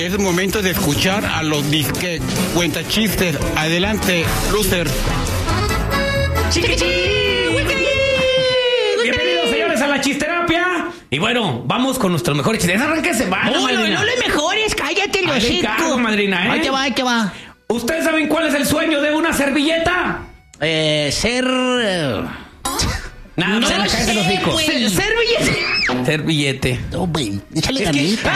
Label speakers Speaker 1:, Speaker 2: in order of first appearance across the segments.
Speaker 1: es momento de escuchar a los disque cuentachistes. Adelante, loser.
Speaker 2: Bienvenidos, señores, a la chisterapia. Y bueno, vamos con nuestros mejores chistes. Arránquese, va.
Speaker 3: No los mejores, cállate, los
Speaker 2: Cargo, madrina, ¿eh?
Speaker 3: Ahí te va.
Speaker 2: ¿Ustedes saben cuál es el sueño de una servilleta? Nada,
Speaker 3: no
Speaker 2: se la cae de los hocico. Ser billete.
Speaker 4: No, güey, échale ganitas,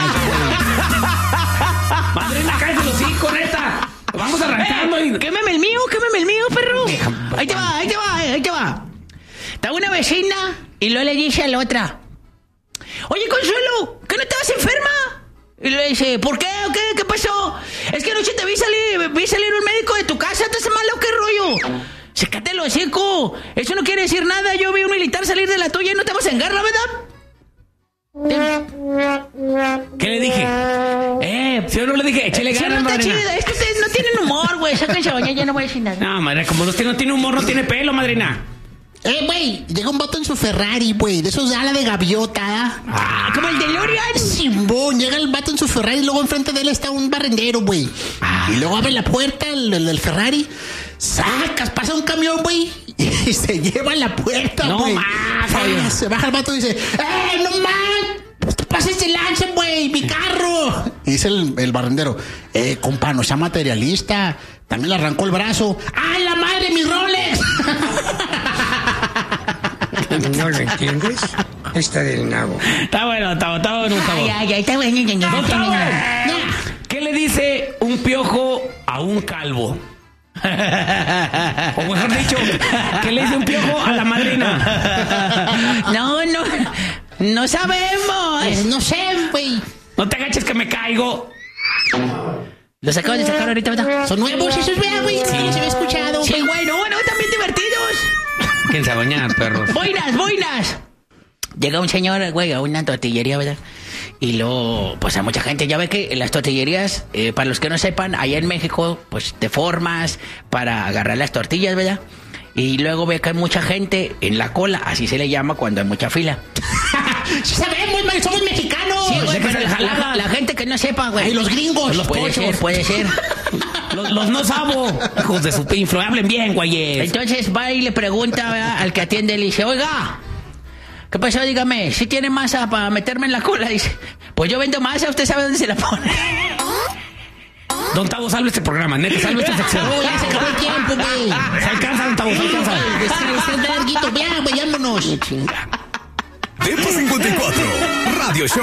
Speaker 2: Madrina, cae de los hocico, neta. Vamos arrancando.
Speaker 3: Quémeme el mío, perro. Ahí te va. Está una vecina y luego le dice a la otra: oye, Consuelo, ¿que no estabas enferma? Y le dice: ¿por qué? ¿O qué? ¿Qué pasó? Es que anoche te vi salir un médico de tu casa. ¿Estás malo o qué rollo? Sécate el hocico. Eso no quiere decir nada. Yo vi un militar salir de la tuya y no te vas a engarrar, ¿verdad?
Speaker 2: ¿Qué le dije? Si yo no le dije, échale ganas, madrina.
Speaker 3: Es que ustedes no tienen humor, güey. Sáquense a bañar, ya no voy a decir nada.
Speaker 2: No, madre, como usted no tiene humor, no tiene pelo, madrina.
Speaker 4: güey, llega un vato en su Ferrari, güey, de esos ala de gaviota.
Speaker 3: Como el DeLorean.
Speaker 4: Simbón, llega el vato en su Ferrari y luego enfrente de él está un barrendero, güey. Y luego abre la puerta, el del Ferrari. Pasa un camión, güey, y se lleva la puerta, güey.
Speaker 2: No más,
Speaker 4: se baja el vato y dice: no más, te pases de lanza, güey, mi carro. Y dice el barrendero: compa, no sea materialista. También le arrancó el brazo. ¡Ay, la madre, mi Rolex!
Speaker 5: ¿No lo entiendes? Está del nabo.
Speaker 2: Está bueno.
Speaker 3: Está bueno.
Speaker 2: ¿Qué le dice un piojo a un calvo? O mejor dicho, ¿qué le dice un piojo a la madrina?
Speaker 3: No sabemos.
Speaker 4: No sé, güey.
Speaker 2: No te agaches que me caigo.
Speaker 3: Los acaban de sacar ahorita, ¿verdad?
Speaker 4: Son nuevos esos, güey. Sí, se había escuchado.
Speaker 3: Sí, güey, no, también divertidos.
Speaker 2: Quédense a bañar, perros.
Speaker 3: Boinas. Llega un señor, güey, a una tortillería, ¿verdad? Y luego, pues hay mucha gente. Ya ve que en las tortillerías, para los que no sepan, allá en México, pues te formas para agarrar las tortillas, ¿verdad? Y luego ve que hay mucha gente en la cola, así se le llama cuando hay mucha fila.
Speaker 4: Sabemos, güey, somos mexicanos.
Speaker 3: Sí, güey, pero la gente que no sepa, güey.
Speaker 4: Ay, los gringos.
Speaker 3: Los puede ser.
Speaker 2: Los no sabo. Hijos de su pinflo, hablen bien, güeyes.
Speaker 3: Entonces va y le pregunta, ¿verdad?, al que atiende, le dice: oiga, ¿qué pasó? Dígame, ¿sí tiene masa para meterme en la cola? Dice: pues yo vendo masa, ¿usted sabe dónde se la pone?
Speaker 2: Don Tavo, salve este programa, neta, salve esta sección.
Speaker 4: No, ya se acabó el tiempo, güey.
Speaker 2: Se alcanza, Don Tavo, se alcanza.
Speaker 4: Está larguito, ya, güey, vámonos.
Speaker 6: Depo 54, Radio Show.